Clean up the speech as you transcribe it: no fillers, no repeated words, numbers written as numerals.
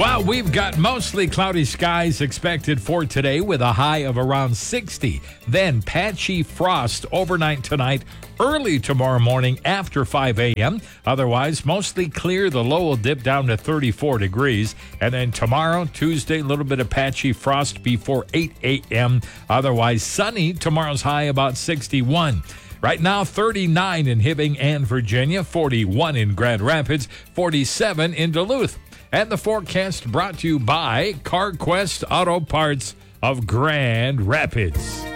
Well, we've got mostly cloudy skies expected for today with a high of around 60. Then patchy frost overnight tonight, early tomorrow morning after 5 a.m. Otherwise, mostly clear. The low will dip down to 34 degrees. And then tomorrow, Tuesday, a little bit of patchy frost before 8 a.m. Otherwise, sunny. Tomorrow's high about 61. Right now, 39 in Hibbing and Virginia, 41 in Grand Rapids, 47 in Duluth. And the forecast brought to you by CarQuest Auto Parts of Grand Rapids.